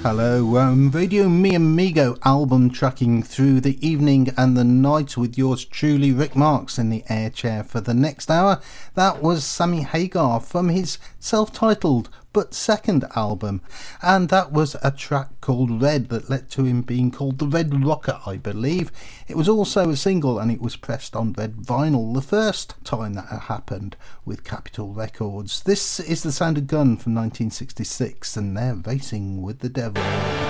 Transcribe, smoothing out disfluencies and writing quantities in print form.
Hello, Radio Mi Amigo album tracking through the evening and the night with yours truly, Rick Marks, in the air chair for the next hour. That was Sammy Hagar from his self-titled but second album, and that was a track called Red that led to him being called the Red Rocker, I believe. It was also a single and it was pressed on red vinyl the first time that it happened with Capitol Records. This is The Sound of Gun from 1966, and they're Racing with the Devil.